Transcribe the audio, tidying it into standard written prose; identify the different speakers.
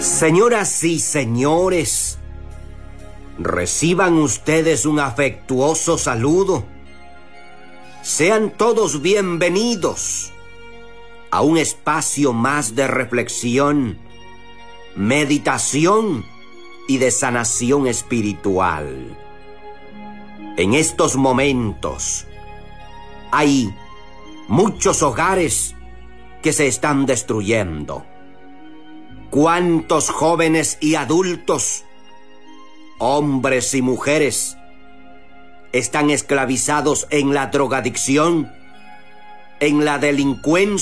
Speaker 1: Señoras y señores, reciban ustedes un afectuoso saludo. Sean todos bienvenidos a un espacio más de reflexión, meditación y de sanación espiritual. En estos momentos hay muchos hogares que se están destruyendo. ¿Cuántos jóvenes y adultos, hombres y mujeres, están esclavizados en la drogadicción, en la delincuencia,